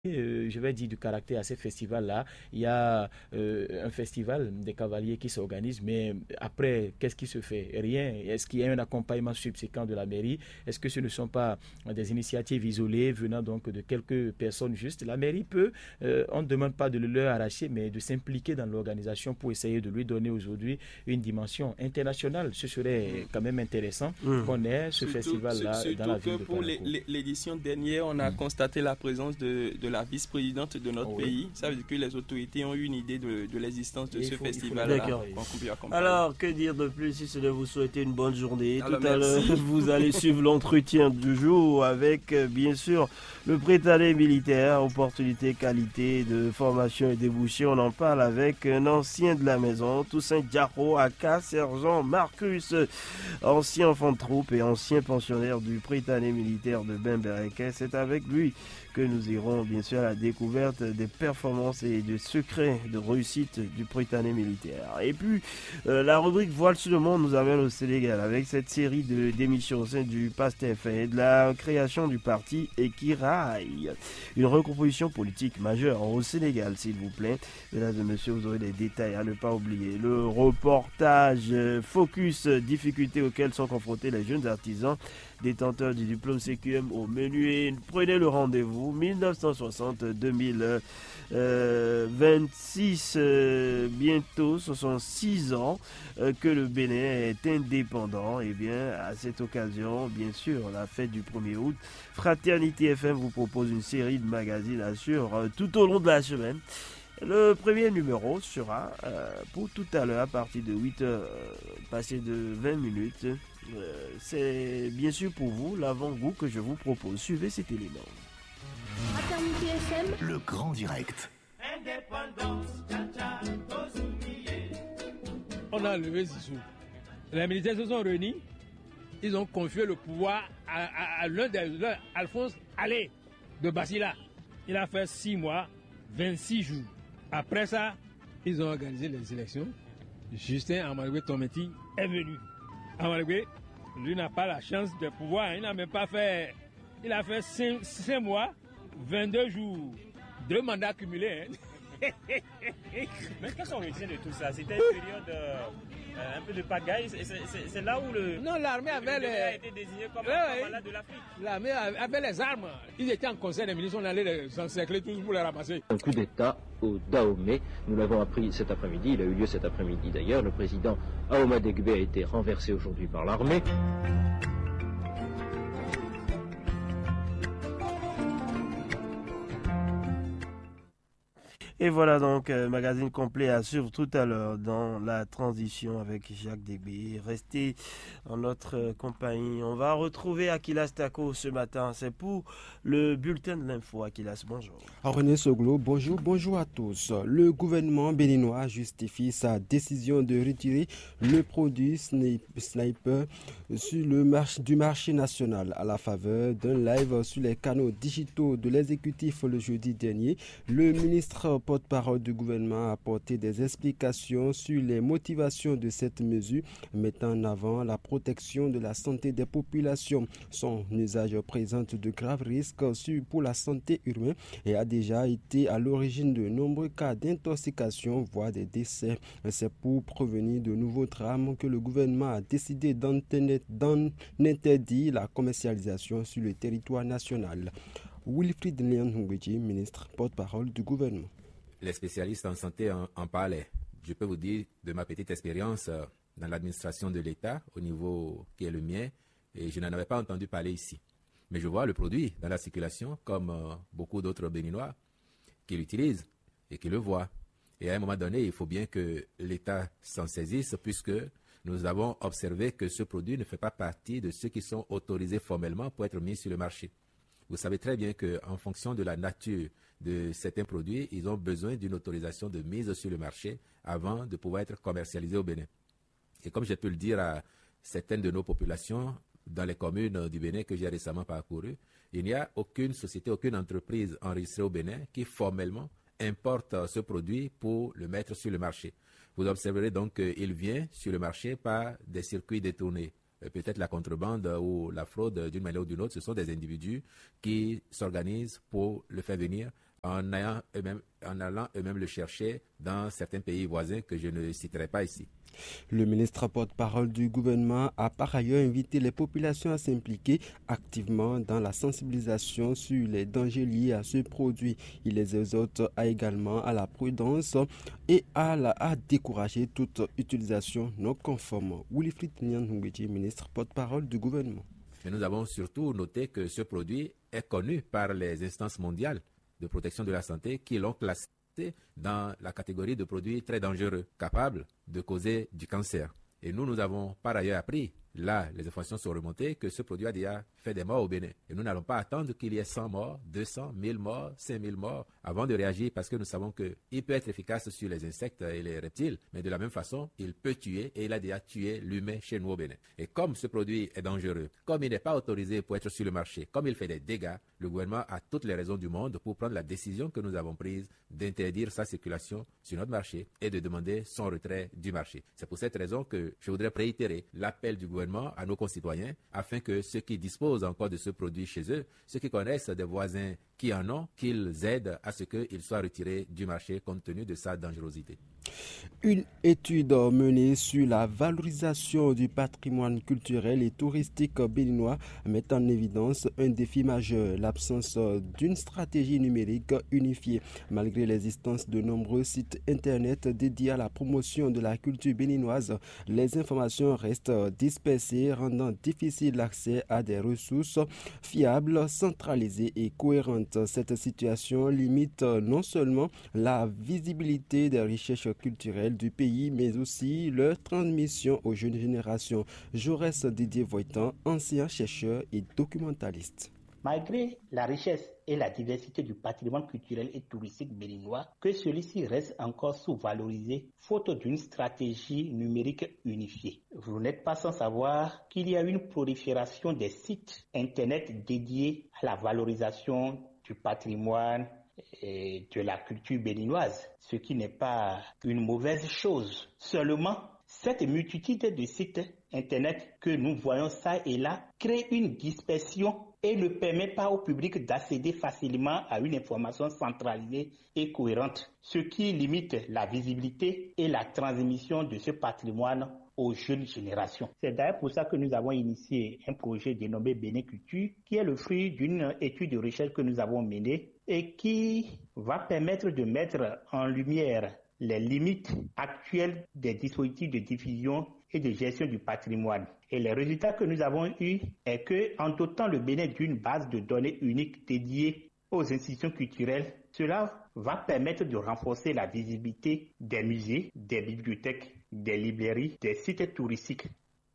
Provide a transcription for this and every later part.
je vais dire, du caractère à ces festivals-là. Il y a un festival des cavaliers qui s'organise, mais après, qu'est-ce qui se fait? Rien. Est-ce qu'il y a un accompagnement subséquent de la mairie? Est-ce que ce ne sont pas des initiatives isolées venant donc de quelques personnes justes? La mairie peut, on ne demande pas de le leur arracher, mais de s'impliquer dans l'organisation pour essayer de lui donner aujourd'hui une dimension internationale. Ce serait quand même intéressant qu'on ait ce festival-là dans Surtout la ville que de pour Parakou. l'édition dernière, on a constaté la présence de la vice-présidente de notre Oui. pays. Ça veut dire que les autorités ont eu une idée de l'existence de ce festival-là. D'accord. Alors, que dire de plus si ce n'est vous souhaiter une bonne journée. Alors, tout à l'heure, merci. vous allez suivre l'entretien du jour avec, bien sûr, le prétalé militaire, opportunité, qualité de formation et débouché. On en parle avec un ancien de la maison, Toussaint Diarro, aka Sergent Marcus, ancien enfant de troupe et ancien pensionnaire du prétalé militaire de Bembereke. C'est avec lui que nous irons bien sûr à la découverte des performances et des secrets de réussite du Britannique militaire. Et puis, la rubrique Voile sur le monde nous amène au Sénégal avec cette série d'émissions au sein du PASTEF et de la création du parti Ekiraï. Une recomposition politique majeure au Sénégal, s'il vous plaît. Mesdames et messieurs, vous aurez des détails à ne pas oublier. Le reportage focus difficultés auxquelles sont confrontés les jeunes artisans détenteurs du diplôme CQM au menu et prenez le rendez-vous 1960-2026 bientôt ce sont 6 ans que le Bénin est indépendant et bien à cette occasion bien sûr la fête du 1er août Fraternité FM vous propose une série de magazines assure tout au long de la semaine. Le premier numéro sera pour tout à l'heure à partir de 8h passé de 20 minutes. C'est bien sûr pour vous l'avant-goût que je vous propose. Suivez cet élément. Fraternité FM, le grand direct. On a levé Zizou. Les militaires se sont réunis. Ils ont confié le pouvoir à l'un des Alphonse Allé de Basila. Il a fait 6 mois, 26 jours. Après ça, ils ont organisé les élections. Justin Amargué Tometi est venu. Amargué, lui n'a pas la chance de pouvoir. Il n'a même pas fait. Il a fait 5 mois, 22 jours. 2 mandats cumulés. Mais qu'est-ce qu'on retient de tout ça? C'était une période un peu de pagaille. C'est là où non, l'armée avait a été désigné comme un malade de l'Afrique. L'armée avait les armes. Ils étaient en conseil des ministres, on allait les encercler tous pour les ramasser. Un coup d'État au Dahomey, nous l'avons appris cet après-midi, il a eu lieu cet après-midi d'ailleurs. Le président Ahmed Degbe a été renversé aujourd'hui par l'armée. Et voilà donc, magazine complet à suivre tout à l'heure dans la transition avec Jacques Débé. Restez en notre compagnie. On va retrouver Akilas Tako ce matin. C'est pour le bulletin de l'info. Akilas, bonjour. René Soglo, bonjour à tous. Le gouvernement béninois justifie sa décision de retirer le produit Sniper du marché national à la faveur d'un live sur les canaux digitaux de l'exécutif le jeudi dernier. Le ministre porte-parole du gouvernement a apporté des explications sur les motivations de cette mesure, mettant en avant la protection de la santé des populations. Son usage présente de graves risques pour la santé humaine et a déjà été à l'origine de nombreux cas d'intoxication, voire des décès. C'est pour prévenir de nouveaux drames que le gouvernement a décidé d'en interdire la commercialisation sur le territoire national. Wilfried Léon-Hungweji, ministre porte-parole du gouvernement. Les spécialistes en santé en parlaient. Je peux vous dire de ma petite expérience dans l'administration de l'État au niveau qui est le mien, et je n'en avais pas entendu parler ici. Mais je vois le produit dans la circulation comme beaucoup d'autres Béninois qui l'utilisent et qui le voient. Et à un moment donné, il faut bien que l'État s'en saisisse puisque nous avons observé que ce produit ne fait pas partie de ceux qui sont autorisés formellement pour être mis sur le marché. Vous savez très bien qu'en fonction de la nature de certains produits, ils ont besoin d'une autorisation de mise sur le marché avant de pouvoir être commercialisés au Bénin. Et comme j'ai pu le dire à certaines de nos populations dans les communes du Bénin que j'ai récemment parcourues, il n'y a aucune société, aucune entreprise enregistrée au Bénin qui formellement importe ce produit pour le mettre sur le marché. Vous observerez donc qu'il vient sur le marché par des circuits détournés. Peut-être la contrebande ou la fraude d'une manière ou d'une autre, ce sont des individus qui s'organisent pour le faire venir en allant eux-mêmes le chercher dans certains pays voisins que je ne citerai pas ici. Le ministre porte-parole du gouvernement a par ailleurs invité les populations à s'impliquer activement dans la sensibilisation sur les dangers liés à ce produit. Il les exhorte également à la prudence et à décourager toute utilisation non conforme. Wilfried Nyanhungwiti, ministre porte-parole du gouvernement. Mais nous avons surtout noté que ce produit est connu par les instances mondiales de protection de la santé qui l'ont classé dans la catégorie de produits très dangereux, capables de causer du cancer. Et nous avons par ailleurs appris, là les informations sont remontées, que ce produit a déjà fait des morts au Bénin. Et nous n'allons pas attendre qu'il y ait 100 morts, 200, 1000 morts, 5000 morts avant de réagir parce que nous savons qu'il peut être efficace sur les insectes et les reptiles, mais de la même façon, il peut tuer et il a déjà tué l'humain chez nous au Bénin. Et comme ce produit est dangereux, comme il n'est pas autorisé pour être sur le marché, comme il fait des dégâts, le gouvernement a toutes les raisons du monde pour prendre la décision que nous avons prise d'interdire sa circulation sur notre marché et de demander son retrait du marché. C'est pour cette raison que je voudrais réitérer l'appel du gouvernement à nos concitoyens afin que ceux qui disposent encore de ce produit chez eux, ceux qui connaissent des voisins qui en ont, qu'ils aident à ce qu'il soit retiré du marché compte tenu de sa dangerosité. Une étude menée sur la valorisation du patrimoine culturel et touristique béninois met en évidence un défi majeur, l'absence d'une stratégie numérique unifiée. Malgré l'existence de nombreux sites internet dédiés à la promotion de la culture béninoise, les informations restent dispersées, rendant difficile l'accès à des ressources fiables, centralisées et cohérentes. Cette situation limite non seulement la visibilité des richesses culturelles du pays, mais aussi leur transmission aux jeunes générations. Jaurès Didier Voitan, ancien chercheur et documentaliste. Malgré la richesse et la diversité du patrimoine culturel et touristique béninois, que celui-ci reste encore sous-valorisé faute d'une stratégie numérique unifiée. Vous n'êtes pas sans savoir qu'il y a une prolifération des sites internet dédiés à la valorisation du patrimoine et de la culture béninoise, ce qui n'est pas une mauvaise chose. Seulement, cette multitude de sites internet que nous voyons ça et là crée une dispersion et ne permet pas au public d'accéder facilement à une information centralisée et cohérente, ce qui limite la visibilité et la transmission de ce patrimoine aux jeunes générations. C'est d'ailleurs pour ça que nous avons initié un projet dénommé Bénin Culture, qui est le fruit d'une étude de recherche que nous avons menée et qui va permettre de mettre en lumière les limites actuelles des dispositifs de diffusion et de gestion du patrimoine. Et les résultats que nous avons eus est que, en dotant le Bénin d'une base de données unique dédiée aux institutions culturelles, cela va permettre de renforcer la visibilité des musées, des bibliothèques, des librairies, des sites touristiques.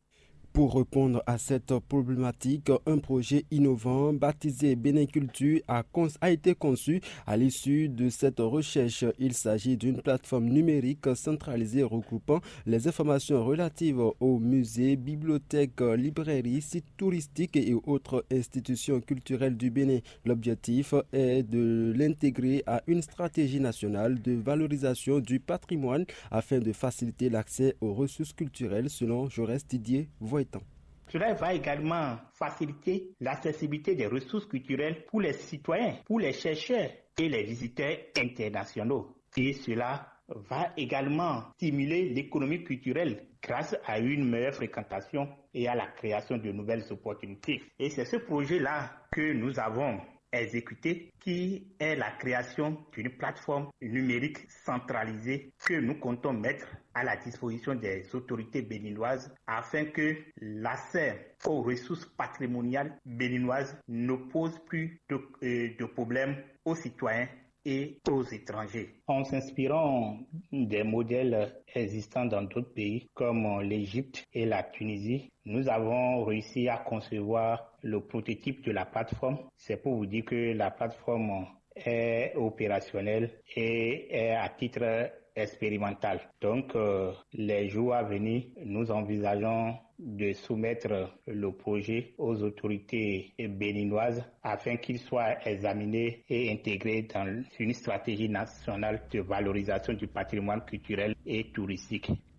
Pour répondre à cette problématique, un projet innovant baptisé Bénin Culture a été conçu à l'issue de cette recherche. Il s'agit d'une plateforme numérique centralisée regroupant les informations relatives aux musées, bibliothèques, librairies, sites touristiques et autres institutions culturelles du Bénin. L'objectif est de l'intégrer à une stratégie nationale de valorisation du patrimoine afin de faciliter l'accès aux ressources culturelles, selon Jaurès Didier Voitan. Cela va également faciliter l'accessibilité des ressources culturelles pour les citoyens, pour les chercheurs et les visiteurs internationaux. Et cela va également stimuler l'économie culturelle grâce à une meilleure fréquentation et à la création de nouvelles opportunités. Et c'est ce projet-là que nous avons exécuté, qui est la création d'une plateforme numérique centralisée que nous comptons mettre à la disposition des autorités béninoises afin que l'accès aux ressources patrimoniales béninoises ne pose plus de problèmes aux citoyens et aux étrangers. En s'inspirant des modèles existants dans d'autres pays comme l'Égypte et la Tunisie, nous avons réussi à concevoir le prototype de la plateforme. C'est pour vous dire que la plateforme est opérationnelle et est à titre expérimental. Donc, les jours à venir, nous envisageons de soumettre le projet aux autorités béninoises afin qu'il soit examiné et intégré dans une stratégie nationale de valorisation du patrimoine culturel et touristique.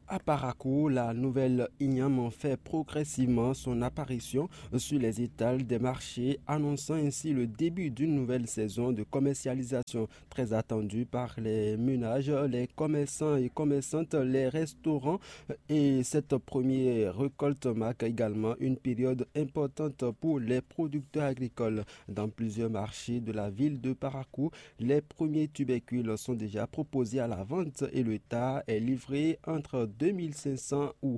À Parakou, la nouvelle igname fait progressivement son apparition sur les étals des marchés, annonçant ainsi le début d'une nouvelle saison de commercialisation très attendue par les ménages, les commerçants et commerçantes, les restaurants. Et cette première récolte marque également une période importante pour les producteurs agricoles. Dans plusieurs marchés de la ville de Parakou, les premiers tubercules sont déjà proposés à la vente et le tas est livré entre 2500 ou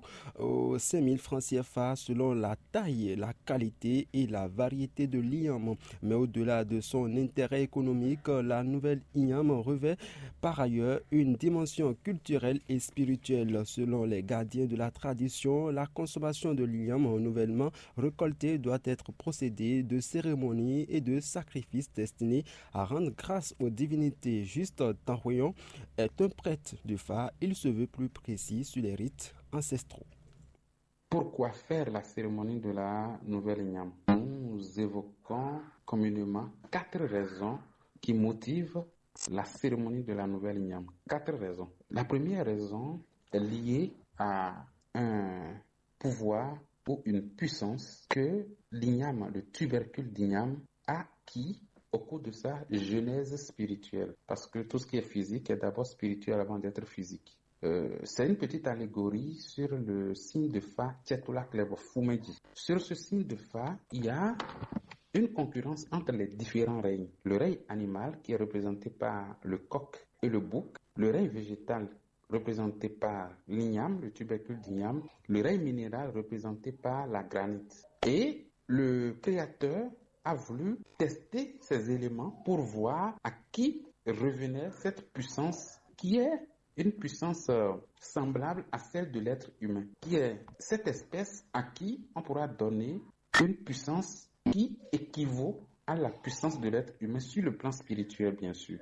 5000 francs CFA selon la taille, la qualité et la variété de l'igname. Mais au-delà de son intérêt économique, la nouvelle igname revêt par ailleurs une dimension culturelle et spirituelle. Selon les gardiens de la tradition, la consommation de l'igname nouvellement récoltée doit être procédée de cérémonies et de sacrifices destinés à rendre grâce aux divinités. Juste Tanhuyon est un prêtre du Fa. Il se veut plus précis sur les rites ancestraux. Pourquoi faire la cérémonie de la nouvelle igname? Nous évoquons communément 4 raisons qui motivent la cérémonie de la nouvelle igname. 4 raisons. La première raison est liée à un pouvoir ou une puissance que l'igname, le tubercule d'igname, a acquis au cours de sa genèse spirituelle. Parce que tout ce qui est physique est d'abord spirituel avant d'être physique. C'est une petite allégorie sur le signe de Fa Tchetula Klevo Fumeji. Sur ce signe de Fa, il y a une concurrence entre les différents règnes. Le règne animal qui est représenté par le coq et le bouc, le règne végétal représenté par l'igname, le tubercule d'igname, le règne minéral représenté par la granite. Et le créateur a voulu tester ces éléments pour voir à qui revenait cette puissance qui est une puissance semblable à celle de l'être humain, qui est cette espèce à qui on pourra donner une puissance qui équivaut à la puissance de l'être humain sur le plan spirituel, bien sûr.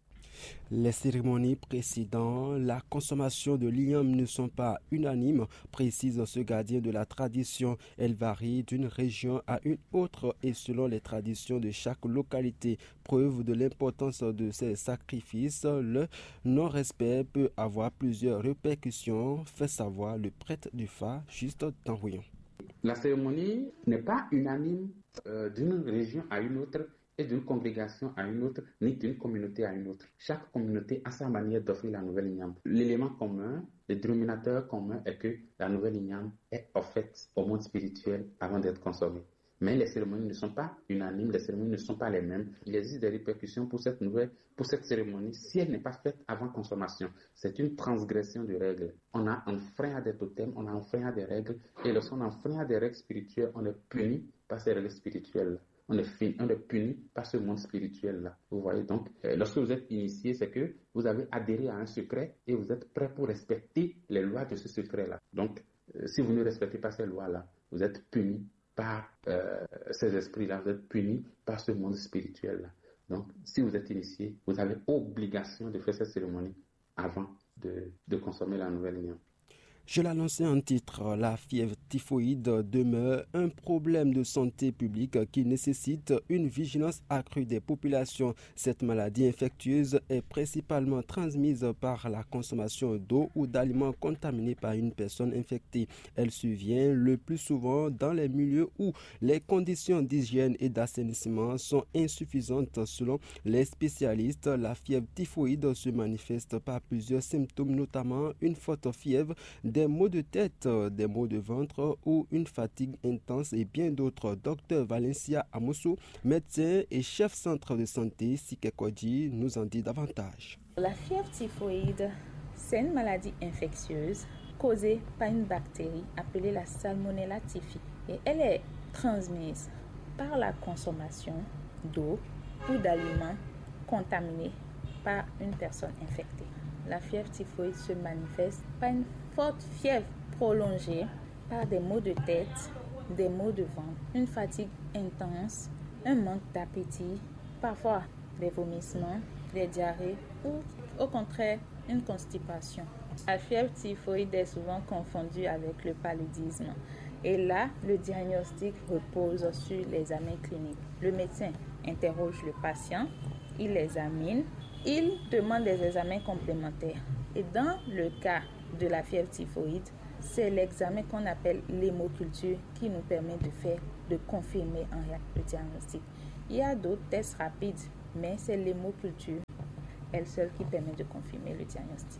Les cérémonies précédant la consommation de l'igname ne sont pas unanimes, précise ce gardien de la tradition. Elles varient d'une région à une autre et selon les traditions de chaque localité. Preuve de l'importance de ces sacrifices, le non-respect peut avoir plusieurs répercussions, fait savoir le prêtre du Fa, Juste Tanhuyon. La cérémonie n'est pas unanime d'une région à une autre et d'une congrégation à une autre, ni d'une communauté à une autre. Chaque communauté a sa manière d'offrir la nouvelle igname. L'élément commun, le dénominateur commun est que la nouvelle igname est offerte au monde spirituel avant d'être consommée. Mais les cérémonies ne sont pas unanimes, les cérémonies ne sont pas les mêmes. Il existe des répercussions pour cette cérémonie si elle n'est pas faite avant consommation. C'est une transgression de règles. On a enfreint à des totems, on a enfreint à des règles, et lorsqu'on enfreint à des règles spirituelles, on est puni par ces règles spirituelles. On est puni par ce monde spirituel-là. Vous voyez donc, lorsque vous êtes initié, c'est que vous avez adhéré à un secret et vous êtes prêt pour respecter les lois de ce secret-là. Donc, si vous ne respectez pas ces lois-là, vous êtes puni par ces esprits-là, vous êtes puni par ce monde spirituel-là. Donc, si vous êtes initié, vous avez obligation de faire cette cérémonie avant de consommer la nouvelle igname. Je l'annonçais en titre, la fièvre typhoïde demeure un problème de santé publique qui nécessite une vigilance accrue des populations. Cette maladie infectieuse est principalement transmise par la consommation d'eau ou d'aliments contaminés par une personne infectée. Elle survient le plus souvent dans les milieux où les conditions d'hygiène et d'assainissement sont insuffisantes. Selon les spécialistes, la fièvre typhoïde se manifeste par plusieurs symptômes, notamment une forte fièvre, des maux de tête, des maux de ventre ou une fatigue intense et bien d'autres. Dr Valencia Amosso, médecin et chef centre de santé Sikekodji, nous en dit davantage. La fièvre typhoïde, c'est une maladie infectieuse causée par une bactérie appelée la Salmonella typhi. Et elle est transmise par la consommation d'eau ou d'aliments contaminés par une personne infectée. La fièvre typhoïde se manifeste par une forte fièvre prolongée, par des maux de tête, des maux de ventre, une fatigue intense, un manque d'appétit, parfois des vomissements, des diarrhées ou au contraire une constipation. La fièvre typhoïde est souvent confondue avec le paludisme et là, le diagnostic repose sur l'examen clinique. Le médecin interroge le patient, il l'examine. Il demande des examens complémentaires. Et dans le cas de la fièvre typhoïde, c'est l'examen qu'on appelle l'hémoculture qui nous permet de confirmer le diagnostic. Il y a d'autres tests rapides, mais c'est l'hémoculture elle seule qui permet de confirmer le diagnostic.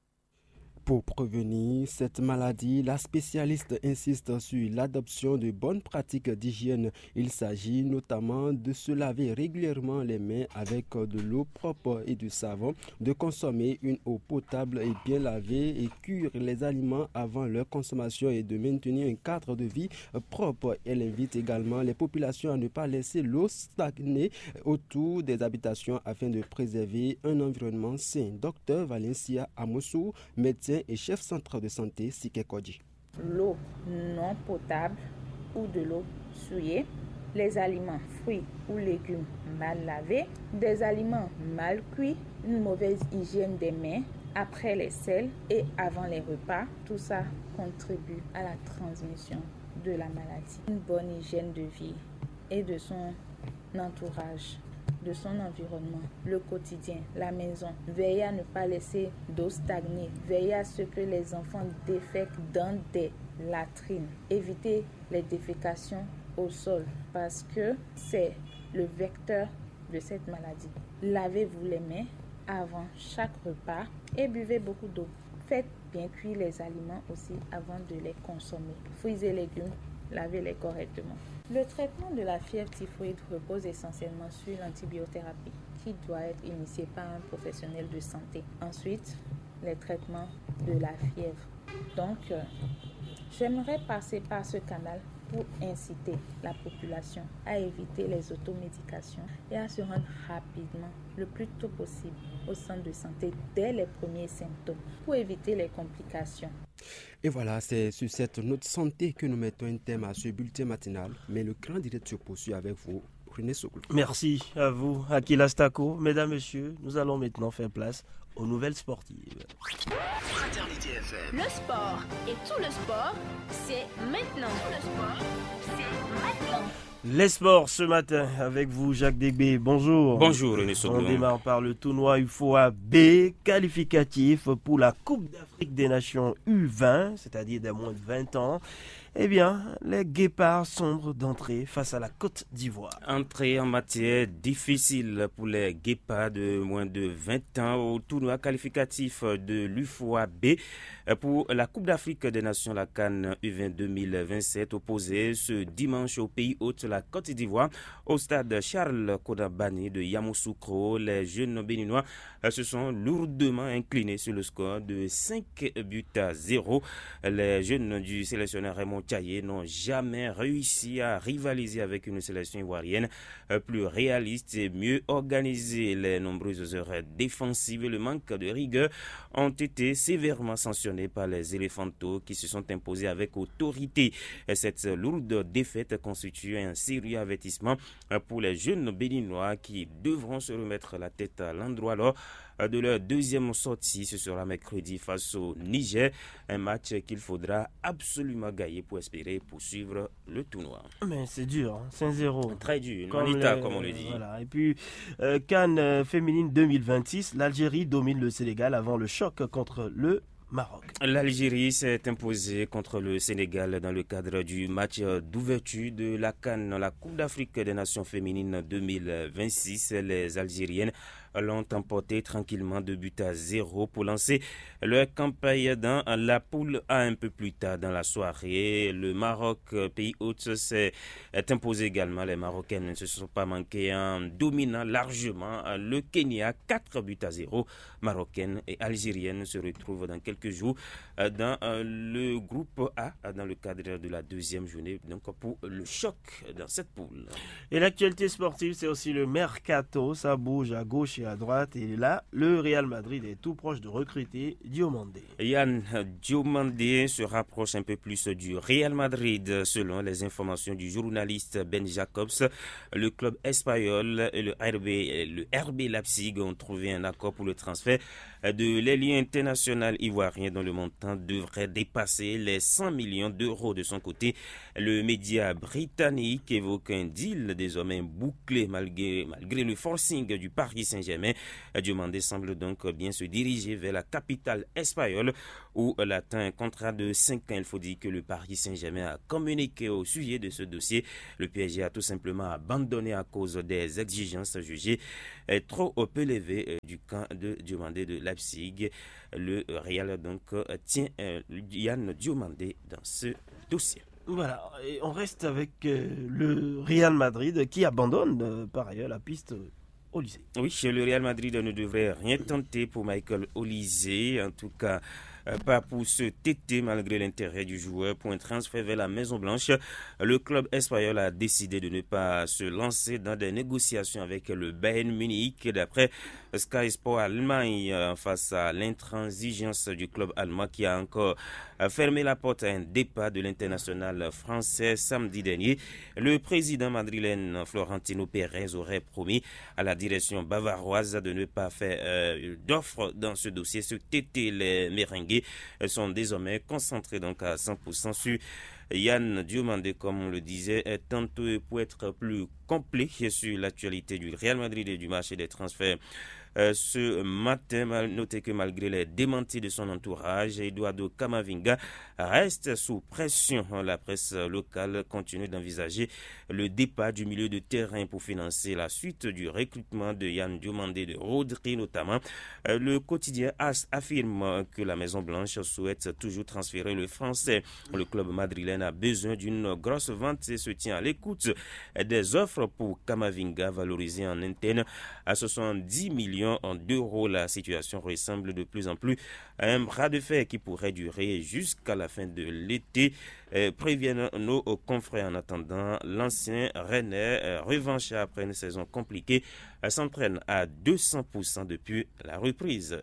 Pour prévenir cette maladie, la spécialiste insiste sur l'adoption de bonnes pratiques d'hygiène. Il s'agit notamment de se laver régulièrement les mains avec de l'eau propre et du savon, de consommer une eau potable et bien lavée et cuire les aliments avant leur consommation et de maintenir un cadre de vie propre. Elle invite également les populations à ne pas laisser l'eau stagner autour des habitations afin de préserver un environnement sain. Docteur Valencia Amosou, médecin et chef centre de santé Sikekodji. L'eau non potable ou de l'eau souillée, les aliments fruits ou légumes mal lavés, des aliments mal cuits, une mauvaise hygiène des mains après les selles et avant les repas, tout ça contribue à la transmission de la maladie. Une bonne hygiène de vie et de son entourage, de son environnement, le quotidien, la maison. Veillez à ne pas laisser d'eau stagner. Veillez à ce que les enfants défèquent dans des latrines. Évitez les défécations au sol parce que c'est le vecteur de cette maladie. Lavez-vous les mains avant chaque repas et buvez beaucoup d'eau. Faites bien cuire les aliments aussi avant de les consommer. Fruits et légumes, lavez-les correctement. Le traitement de la fièvre typhoïde repose essentiellement sur l'antibiothérapie qui doit être initiée par un professionnel de santé. Ensuite, les traitements de la fièvre. Donc, j'aimerais passer par ce canal pour inciter la population à éviter les automédications et à se rendre rapidement, le plus tôt possible, au centre de santé dès les premiers symptômes pour éviter les complications. Et voilà, c'est sur cette note santé que nous mettons un thème à ce bulletin matinal. Mais le grand direct se poursuit avec vous, René Sokoulou. Merci à vous, Akila Stako. Mesdames, Messieurs, nous allons maintenant faire place aux nouvelles sportives. Fraternité FM. Le sport et tout le sport, c'est maintenant. Tout le sport, c'est maintenant. Les sports ce matin avec vous, Jacques Degbé. Bonjour. Bonjour, René Sokoulou. On démarre par le tournoi UFOA B qualificatif pour la Coupe d'Afrique des Nations U20, c'est-à-dire des moins de 20 ans. Eh bien, les Guépards sombrent d'entrée face à la Côte d'Ivoire. Entrée en matière difficile pour les Guépards de moins de 20 ans au tournoi qualificatif de l'UFOA B pour la Coupe d'Afrique des Nations, la CAN U20 2027, opposée ce dimanche au pays hôte, la Côte d'Ivoire, au stade Charles Kodabani de Yamoussoukro. Les jeunes béninois se sont lourdement inclinés sur le score de 5-0. Les jeunes du sélectionneur Raymond Tchaye n'ont jamais réussi à rivaliser avec une sélection ivoirienne plus réaliste et mieux organisée. Les nombreuses erreurs défensives et le manque de rigueur ont été sévèrement sanctionnés par les éléphantaux qui se sont imposés avec autorité. Cette lourde défaite constitue un sérieux avertissement pour les jeunes béninois qui devront se remettre la tête à l'endroit lors de leur deuxième sortie. Ce sera mercredi face au Niger, un match qu'il faudra absolument gagner pour espérer poursuivre le tournoi. Mais c'est dur, hein, 5-0. Très dur, comme on le dit. Voilà. Et puis, CAN féminine 2026, l'Algérie domine le Sénégal avant le choc contre le Maroc. L'Algérie s'est imposée contre le Sénégal dans le cadre du match d'ouverture de la CAN, la Coupe d'Afrique des Nations féminines 2026. Les Algériennes l'ont emporté tranquillement 2-0 pour lancer leur campagne dans la poule A un peu plus tard dans la soirée. Le Maroc, pays hôte, s'est imposé également. Les Marocaines ne se sont pas manquées en dominant largement le Kenya 4-0. Marocaines et Algériennes se retrouvent dans quelques jours dans le groupe A dans le cadre de la deuxième journée, donc pour le choc dans cette poule. Et l'actualité sportive, c'est aussi le mercato. Ça bouge à gauche et à droite. Et là, le Real Madrid est tout proche de recruter Diomandé. Yann Diomandé se rapproche un peu plus du Real Madrid. Selon les informations du journaliste Ben Jacobs, le club espagnol et le RB Leipzig ont trouvé un accord pour le transfert de l'ailier international ivoirien dont le montant devrait dépasser les 100 millions d'euros. De son côté, le média britannique évoque un deal désormais bouclé malgré le forcing du Paris Saint-Germain Saint-Germain. Diomandé semble donc bien se diriger vers la capitale espagnole où il atteint un contrat de 5 ans. Il faut dire que le Paris Saint-Germain a communiqué au sujet de ce dossier. Le PSG a tout simplement abandonné à cause des exigences jugées trop peu élevées du camp de Diomandé de Leipzig. Le Real donc tient Yann Diomandé dans ce dossier. Voilà, et on reste avec le Real Madrid qui abandonne par ailleurs la piste Olise. Oui, le Real Madrid ne devrait rien tenter pour Michael Olise, en tout cas pas pour ce TT malgré l'intérêt du joueur pour un transfert vers la Maison Blanche. Le club espagnol a décidé de ne pas se lancer dans des négociations avec le Bayern Munich. D'après Sky Sport Allemagne, face à l'intransigeance du club allemand qui a encore fermé la porte à un départ de l'international français samedi dernier, le président madrilène Florentino Pérez aurait promis à la direction bavaroise de ne pas faire d'offres dans ce dossier. Ce TT, les merengues sont désormais concentrés donc à 100% sur Yann Diomandé, comme on le disait, tantôt pour être plus complet sur l'actualité du Real Madrid et du marché des transferts. Ce matin, notez que malgré les démentis de son entourage, Eduardo Camavinga reste sous pression. La presse locale continue d'envisager le départ du milieu de terrain pour financer la suite du recrutement de Yann Diomandé, de Rodri notamment. Le quotidien AS affirme que la Maison Blanche souhaite toujours transférer le français. Le club madrilène a besoin d'une grosse vente et se tient à l'écoute des offres pour Camavinga valorisé en interne à 70 millions d'euros. La situation ressemble de plus en plus à un bras de fer qui pourrait durer jusqu'à la fin de l'été, préviennent nos confrères. En attendant, l'ancien Rennais, revanchard après une saison compliquée, s'entraîne à 200% depuis la reprise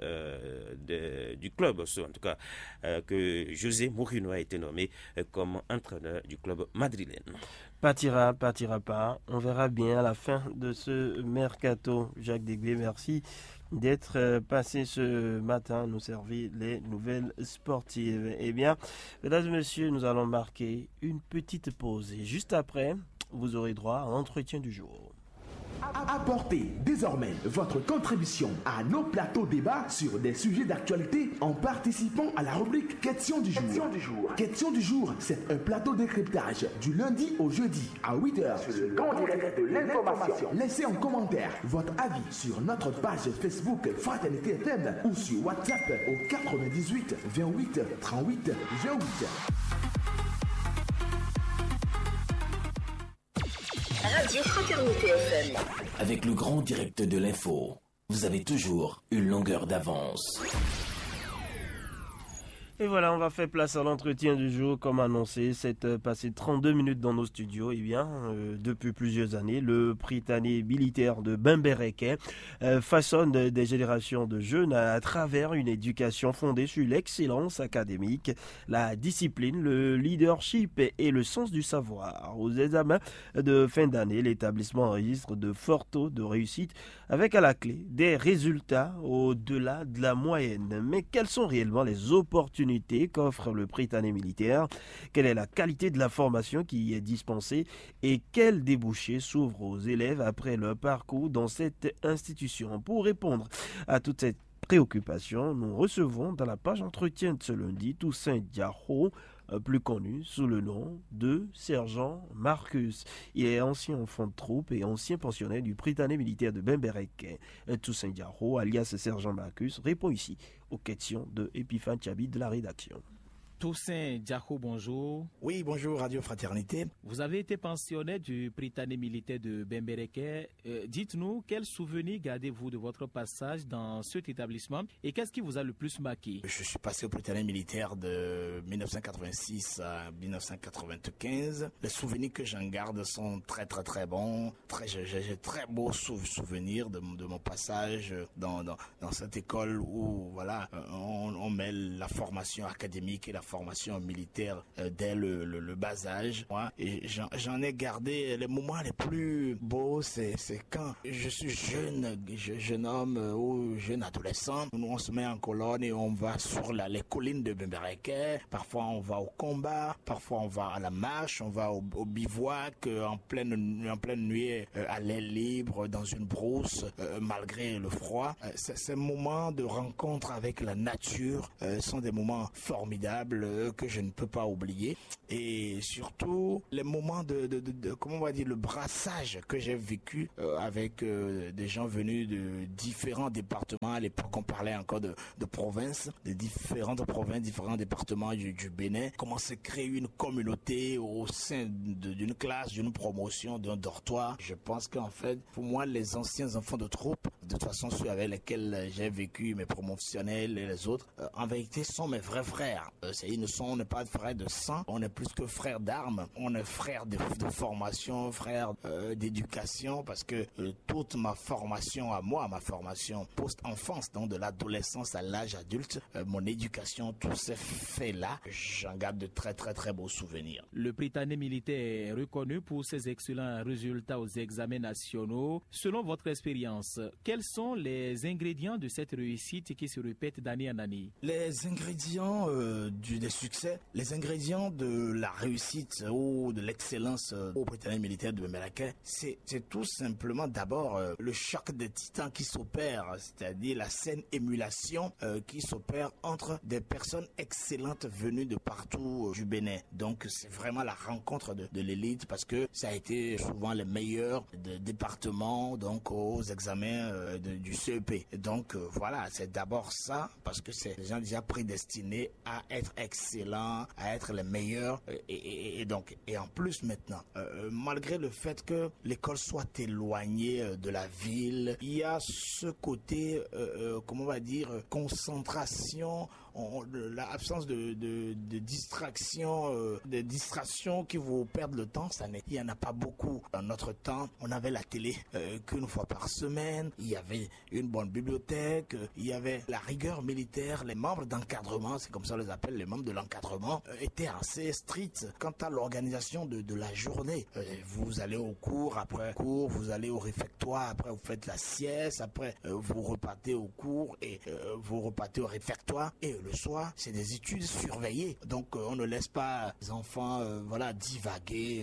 du club, en tout cas que José Mourinho a été nommé comme entraîneur du club madrilène. Partira pas. On verra bien à la fin de ce mercato. Jacques Degbé, merci d'être passé ce matin nous servir les nouvelles sportives. Eh bien, mesdames et messieurs, nous allons marquer une petite pause. Et juste après, vous aurez droit à l'entretien du jour. Apportez désormais votre contribution à nos plateaux débats sur des sujets d'actualité en participant à la rubrique Question du jour. Question du jour, c'est un plateau de décryptage du lundi au jeudi à 8h sur le grand direct de l'information. Laissez en commentaire votre avis sur notre page Facebook Fraternité FM ou sur WhatsApp au 98 28 38 28. Radio Fraternité FM. Avec le grand direct de l'info, vous avez toujours une longueur d'avance. Et voilà, on va faire place à l'entretien du jour. Comme annoncé, c'est passé 32 minutes dans nos studios. Eh bien, depuis plusieurs années, le Prytanée militaire de Bembereke façonne des générations de jeunes à travers une éducation fondée sur l'excellence académique, la discipline, le leadership et le sens du savoir. Aux examens de fin d'année, l'établissement enregistre de forts taux de réussite avec à la clé des résultats au-delà de la moyenne. Mais quelles sont réellement les opportunités qu'offre le Prytanée militaire? Quelle est la qualité de la formation qui y est dispensée et quels débouchés s'ouvrent aux élèves après leur parcours dans cette institution? Pour répondre à toutes ces préoccupations, nous recevons dans la page entretien de ce lundi Toussaint Diarro, plus connu sous le nom de Sergent Marcus. Il est ancien enfant de troupe et ancien pensionnaire du Prytanée militaire de Bembereke. Toussaint Diarro, alias Sergent Marcus, répond ici aux questions de Epiphane Chabi de la rédaction. Toussaint Diarro, bonjour. Oui, bonjour Radio Fraternité. Vous avez été pensionnaire du Prytanée militaire de Bembereke. Dites-nous, quels souvenirs gardez-vous de votre passage dans cet établissement et qu'est-ce qui vous a le plus marqué? Je suis passé au Prytanée militaire de 1986 à 1995. Les souvenirs que j'en garde sont très bons. J'ai très beaux souvenirs de mon passage dans cette école où voilà, on mêle la formation académique et la formation militaire dès le bas âge. Moi, et j'en ai gardé les moments les plus beaux, c'est quand je suis jeune homme ou jeune adolescent. Nous, on se met en colonne et on va sur les collines de Bembereke. Parfois, on va au combat. Parfois, on va à la marche. On va au bivouac en pleine nuit à l'air libre dans une brousse malgré le froid. Ces moments de rencontre avec la nature sont des moments formidables que je ne peux pas oublier. Et surtout, les moments de comment on va dire, le brassage que j'ai vécu avec des gens venus de différents départements. À l'époque, on parlait encore de provinces, de différentes provinces, différents départements du Bénin. Comment se créer une communauté au sein d'une classe, d'une promotion, d'un dortoir. Je pense qu'en fait, pour moi, les anciens enfants de troupe, de toute façon ceux avec lesquels j'ai vécu, mes promotionnels et les autres, en vérité sont mes vrais frères. On n'est pas frères de sang, on est plus que frères d'armes, on est frères de formation, frères d'éducation, parce que toute ma formation à moi, ma formation post-enfance, donc de l'adolescence à l'âge adulte, mon éducation, tous ces faits-là, j'en garde de très très très beaux souvenirs. Le Britannique militaire est reconnu pour ses excellents résultats aux examens nationaux. Selon votre expérience, quels sont les ingrédients de cette réussite qui se répètent d'année en année? Les ingrédients des succès, les ingrédients de la réussite ou de l'excellence au Britannique militaire de Bembereke, c'est tout simplement d'abord le choc des titans qui s'opère, c'est-à-dire la saine émulation qui s'opère entre des personnes excellentes venues de partout du Bénin. Donc c'est vraiment la rencontre de l'élite, parce que ça a été souvent les meilleurs des départements donc aux examens du CEP. Et donc voilà, c'est d'abord ça, parce que c'est des gens déjà prédestinés à être excellents, à être les meilleurs. Et en plus maintenant, malgré le fait que l'école soit éloignée de la ville, il y a ce côté, comment on va dire, concentration, l'absence de distraction, des distractions qui vous perdent le temps. Il n'y en a pas beaucoup. Dans notre temps, on avait la télé qu'une fois par semaine, il y avait une bonne bibliothèque, il y avait la rigueur militaire, les membres d'encadrement, c'est comme ça on les appelle, les membres de l'encadrement, étaient assez stricts quant à l'organisation de la journée. Vous allez au cours, après cours, vous allez au réfectoire, après vous faites la sieste, après vous repartez au cours et vous repartez au réfectoire, et le soir, c'est des études surveillées. Donc on ne laisse pas les enfants divaguer,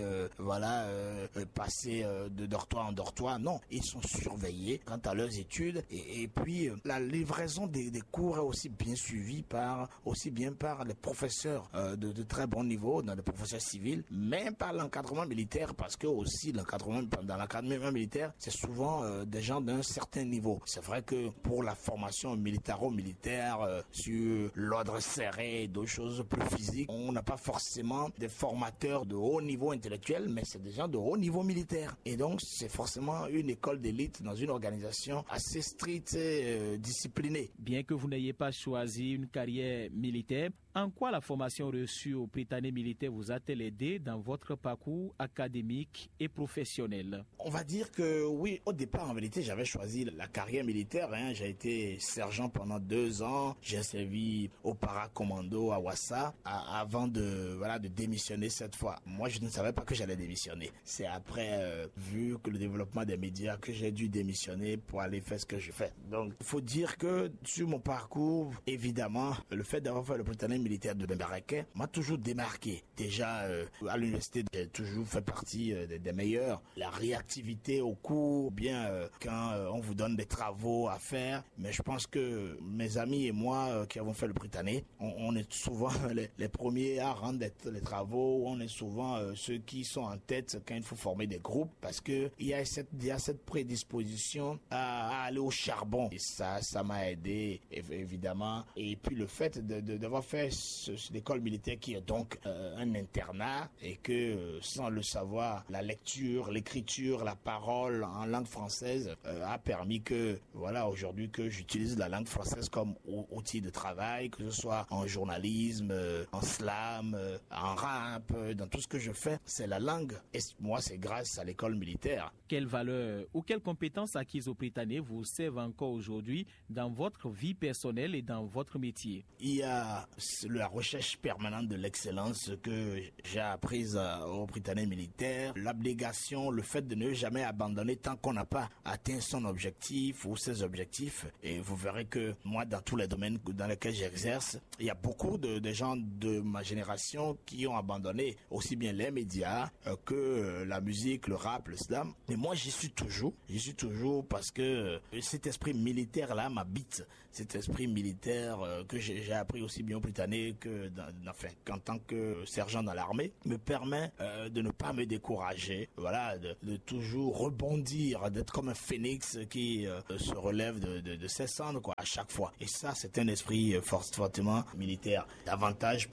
passer de dortoir en dortoir. Non, ils sont surveillés quant à leurs études, et puis la livraison des cours est aussi bien suivie par les professeurs de très bon niveau, dans les professeurs civils, mais par l'encadrement militaire, parce que aussi dans l'encadrement militaire, c'est souvent des gens d'un certain niveau. C'est vrai que pour la formation militaro-militaire sur l'ordre serré et d'autres choses plus physiques, on n'a pas forcément des formateurs de haut niveau intellectuel, mais c'est des gens de haut niveau militaire. Et donc c'est forcément une école d'élite dans une organisation assez stricte et disciplinée. Bien que vous n'ayez pas choisi une carrière militaire, en quoi la formation reçue au Britannique militaire vous a-t-elle aidé dans votre parcours académique et professionnel? On va dire que oui, au départ en vérité j'avais choisi la carrière militaire. J'ai été sergent pendant 2 ans, j'ai servi au paracommando à Ouassa avant de démissionner cette fois. Moi je ne savais pas que j'allais démissionner. C'est après, vu que le développement des médias, que j'ai dû démissionner pour aller faire ce que je fais. Donc il faut dire que sur mon parcours, évidemment, le fait d'avoir fait le Britannique militaire de Bembereke m'a toujours démarqué. Déjà à l'université, j'ai toujours fait partie des meilleurs. La réactivité au cours, bien quand on vous donne des travaux à faire. Mais je pense que mes amis et moi qui avons fait le Britannique, on est souvent les premiers à rendre les travaux. On est souvent ceux qui sont en tête quand il faut former des groupes, parce que il y a cette prédisposition à aller au charbon. Et ça m'a aidé évidemment. Et puis le fait d'avoir fait l'école militaire, qui est donc un internat, et que sans le savoir, la lecture, l'écriture, la parole en langue française a permis que aujourd'hui que j'utilise la langue française comme outil de travail. travail, que ce soit en journalisme, en slam, en rap, dans tout ce que je fais, c'est la langue. Et moi, c'est grâce à l'école militaire. Quelles valeurs ou quelles compétences acquises au Prytanée vous servent encore aujourd'hui dans votre vie personnelle et dans votre métier? Il y a la recherche permanente de l'excellence que j'ai apprise au Prytanée militaire, l'abnégation, le fait de ne jamais abandonner tant qu'on n'a pas atteint son objectif ou ses objectifs. Et vous verrez que moi, dans tous les domaines dans lesquels j'exerce, il y a beaucoup de gens de ma génération qui ont abandonné aussi bien les médias que la musique, le rap, le slam. Mais moi, j'y suis toujours parce que cet esprit militaire-là m'habite. Cet esprit militaire que j'ai appris aussi bien au Prytanée qu'en tant que sergent dans l'armée me permet de ne pas me décourager, voilà, de toujours rebondir, d'être comme un phénix qui se relève de ses cendres, quoi, à chaque fois. Et ça, c'est un esprit fortement militaire. Davantage,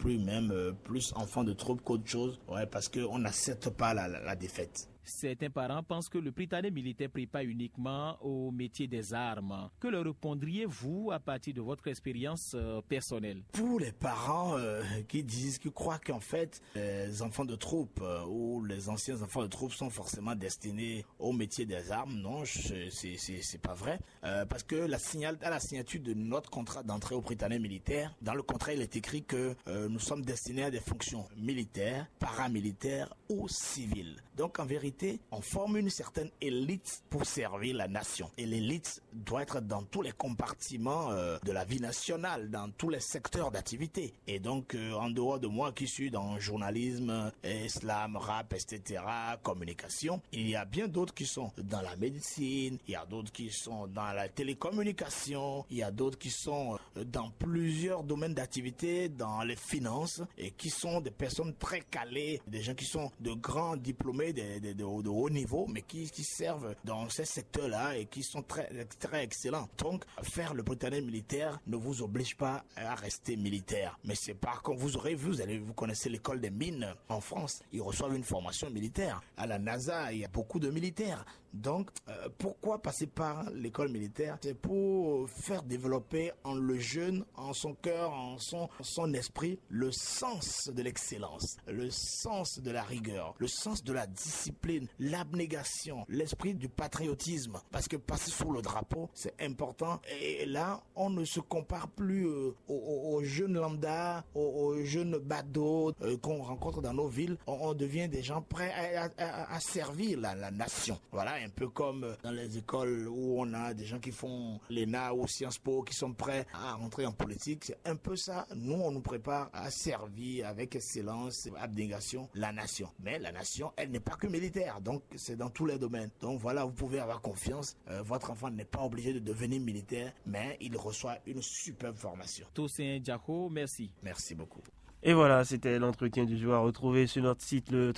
plus enfant de troupe qu'autre chose, ouais, parce qu'on n'accepte pas la défaite. Certains parents pensent que le Prytanée militaire prépare uniquement au métier des armes. Que leur répondriez-vous à partir de votre expérience personnelle? Pour les parents qui croient qu'en fait, les enfants de troupe ou les anciens enfants de troupe sont forcément destinés au métier des armes, non, c'est pas vrai. Parce que à la signature de notre contrat d'entrée au Prytanée militaire, dans le contrat, il est écrit que nous sommes destinés à des fonctions militaires, paramilitaires ou civiles. Donc en vérité, on forme une certaine élite pour servir la nation. Et l'élite doit être dans tous les compartiments de la vie nationale, dans tous les secteurs d'activité. Et donc, en dehors de moi qui suis dans journalisme, slam, rap, etc., communication, il y a bien d'autres qui sont dans la médecine, il y a d'autres qui sont dans la télécommunication, il y a d'autres qui sont dans plusieurs domaines d'activité, dans les finances, et qui sont des personnes très calées, des gens qui sont de grands diplômés de haut niveau, mais qui servent dans ces secteurs-là et qui sont très, très excellents. Donc, faire le Prytanée militaire ne vous oblige pas à rester militaire. Mais c'est par contre, vous connaissez l'école des mines en France, ils reçoivent une formation militaire. À la NASA, il y a beaucoup de militaires. Donc, pourquoi passer par l'école militaire? C'est pour faire développer en le jeune, en son cœur, en son esprit, le sens de l'excellence, le sens de la rigueur, le sens de la discipline, l'abnégation, l'esprit du patriotisme. Parce que passer sous le drapeau, c'est important. Et là, on ne se compare plus aux jeunes lambda, aux jeunes badauds qu'on rencontre dans nos villes. On devient des gens prêts à servir la nation. Voilà, un peu comme dans les écoles où on a des gens qui font l'ENA ou Sciences Po, qui sont prêts à rentrer en politique. C'est un peu ça. Nous, on nous prépare à servir avec excellence, abnégation, la nation. Mais la nation, elle n'est pas que militaire. Donc, c'est dans tous les domaines. Donc, voilà, vous pouvez avoir confiance. Votre enfant n'est pas obligé de devenir militaire, mais il reçoit une superbe formation. Toussaint Diako, merci. Merci beaucoup. Et voilà, c'était l'entretien du jour à retrouver sur notre site le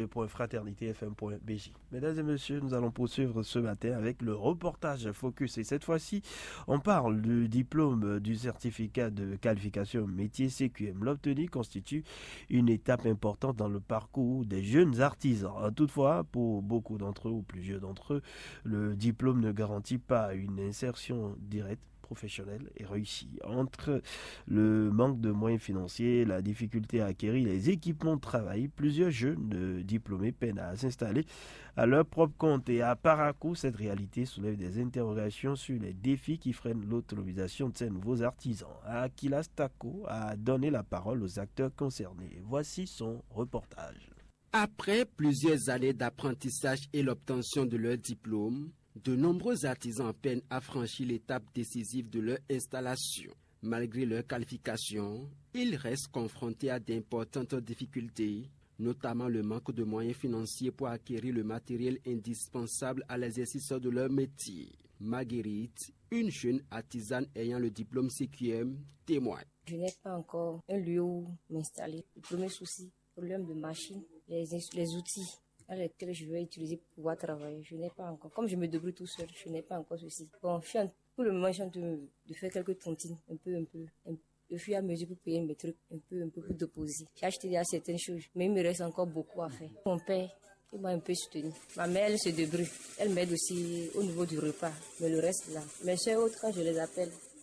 www.fraternitefm.bj. Mesdames et messieurs, nous allons poursuivre ce matin avec le reportage Focus. Et cette fois-ci, on parle du diplôme du certificat de qualification métier CQM. L'obtenir constitue une étape importante dans le parcours des jeunes artisans. Toutefois, pour beaucoup d'entre eux ou plusieurs d'entre eux, le diplôme ne garantit pas une insertion directe professionnelle et réussie. Entre le manque de moyens financiers, la difficulté à acquérir les équipements de travail, plusieurs jeunes diplômés peinent à s'installer à leur propre compte. Et à Parakou, cette réalité soulève des interrogations sur les défis qui freinent l'autonomisation de ces nouveaux artisans. Akilas Tako a donné la parole aux acteurs concernés. Voici son reportage. Après plusieurs années d'apprentissage et l'obtention de leur diplôme, de nombreux artisans peinent à franchir l'étape décisive de leur installation. Malgré leur qualification, ils restent confrontés à d'importantes difficultés, notamment le manque de moyens financiers pour acquérir le matériel indispensable à l'exercice de leur métier. Marguerite, une jeune artisane ayant le diplôme CQM, témoigne. Je n'ai pas encore un lieu où m'installer. Le premier souci, problème de machine, les outils dans lesquels je vais utiliser pour pouvoir travailler. Je n'ai pas encore. Comme je me débrouille tout seul, je n'ai pas encore ceci. Bon, pour le moment, je suis en train de faire quelques tontines, un peu. Au fur et à mesure pour payer mes trucs, un peu pour déposer. J'ai acheté déjà certaines choses, mais il me reste encore beaucoup à faire. Mon père, il m'a un peu soutenu. Ma mère, elle se débrouille. Elle m'aide aussi au niveau du repas, mais le reste là. Mes soeurs autres, quand je les appelle,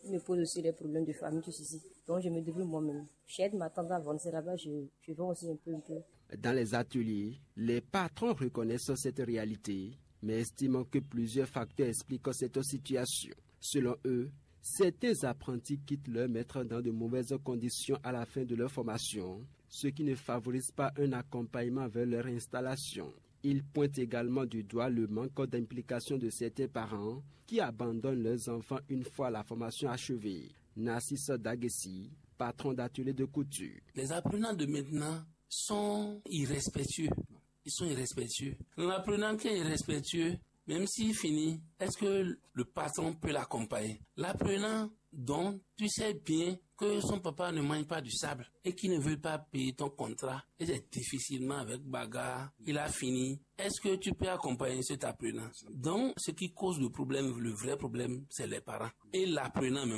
me pose aussi des problèmes de famille, tout ceci. Donc je me débrouille moi-même. J'aide ma tante à vendre, c'est là-bas je vends aussi un peu. Dans les ateliers, les patrons reconnaissent cette réalité, mais estiment que plusieurs facteurs expliquent cette situation. Selon eux, certains apprentis quittent leur maître dans de mauvaises conditions à la fin de leur formation, ce qui ne favorise pas un accompagnement vers leur installation. Ils pointent également du doigt le manque d'implication de certains parents qui abandonnent leurs enfants une fois la formation achevée. Narcisse Dagessi, patron d'atelier de couture. Les apprenants de maintenant sont irrespectueux. Ils sont irrespectueux. L'apprenant qui est irrespectueux, même s'il finit, est-ce que le patron peut l'accompagner? L'apprenant dont tu sais bien que son papa ne mange pas du sable et qui ne veut pas payer ton contrat, et c'est difficilement avec bagarre, il a fini. Est-ce que tu peux accompagner cet apprenant? Donc, ce qui cause le problème, le vrai problème, c'est les parents. Et l'apprenant même.